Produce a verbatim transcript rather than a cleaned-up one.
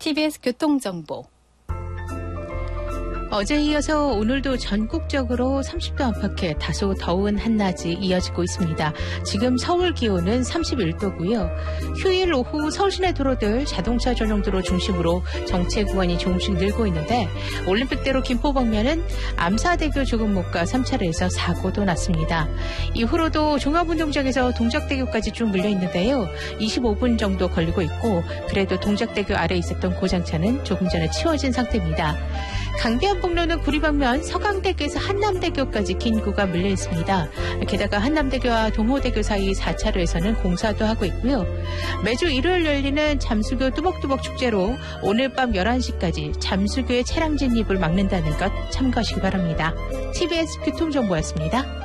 티비에스 교통정보. 어제에 이어서 오늘도 전국적으로 삼십 도 안팎의 다소 더운 한낮이 이어지고 있습니다. 지금 서울 기온은 삼십일 도고요. 휴일 오후 서울 시내 도로들 자동차 전용도로 중심으로 정체 구간이 조금씩 늘고 있는데 올림픽대로 김포 방면은 암사대교 조금 못 가 삼 차로에서 사고도 났습니다. 이후로도 종합운동장에서 동작대교까지 쭉 밀려 있는데요. 이십오 분 정도 걸리고 있고 그래도 동작대교 아래에 있었던 고장차는 조금 전에 치워진 상태입니다. 강변북로는 구리 방면 서강대교에서 한남대교까지 긴 구간 밀려 있습니다. 게다가 한남대교와 동호대교 사이 사 차로에서는 공사도 하고 있고요. 매주 일요일 열리는 잠수교 뚜벅뚜벅 축제로 오늘 밤 열한 시까지 잠수교의 차량 진입을 막는다는 것 참고하시기 바랍니다. 티비에스 교통정보였습니다.